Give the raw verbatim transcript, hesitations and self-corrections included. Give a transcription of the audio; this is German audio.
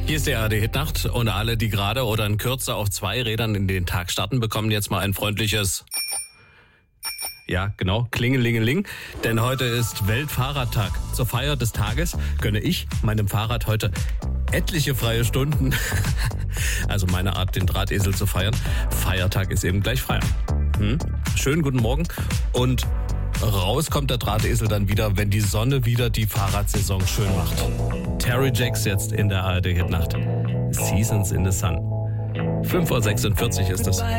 Hier ist der A R D-Hitnacht und alle, die gerade oder in Kürze auf zwei Rädern in den Tag starten, bekommen jetzt mal ein freundliches... Ja, genau, Klingelingeling, denn heute ist Weltfahrradtag. Zur Feier des Tages gönne ich meinem Fahrrad heute etliche freie Stunden. Also meine Art, den Drahtesel zu feiern. Feiertag ist eben gleich Feiern. Hm? Schönen guten Morgen und raus kommt der Drahtesel dann wieder, wenn die Sonne wieder die Fahrradsaison schön macht. Terry Jacks jetzt in der A R D-Hitnacht. Seasons in the Sun. fünf Uhr sechsundvierzig ist es.